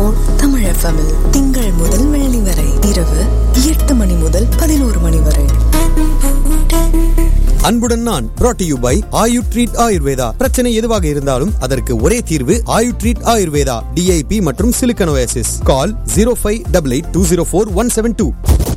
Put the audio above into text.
102.4 Tamil FM திங்கள் முதல் வெள்ளி வரை இரவு 8 மணி முதல் 11 மணி வரை. அன்புடன் நான் brought to you by Ayu treat Ayurveda. பிரச்சனை எதுவாக இருந்தாலும் அதற்கு ஒரே தீர்வு ஆயு ட்ரீட் ஆயுர்வேதா. DIP மற்றும் சிலிக்கன் ஓயாசிஸ். கால் 0588204172.